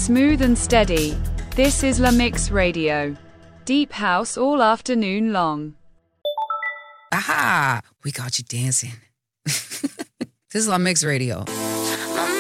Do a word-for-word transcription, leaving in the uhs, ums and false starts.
Smooth and steady. This is La Mix Radio. Deep house all afternoon long. Aha! We got you dancing. This is La Mix Radio.